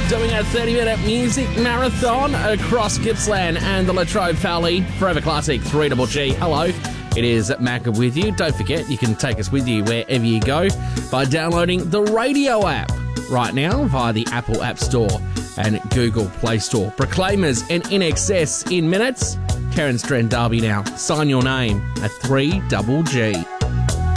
doing a 30-minute music marathon across Gippsland and the Latrobe Valley. Forever Classic 3GG. Hello, it is Mac with you. Don't forget, you can take us with you wherever you go by downloading the radio app right now via the Apple App Store and Google Play Store. Proclaimers and INXS in minutes. Terence Trent Derby now. Sign your name at 3GG.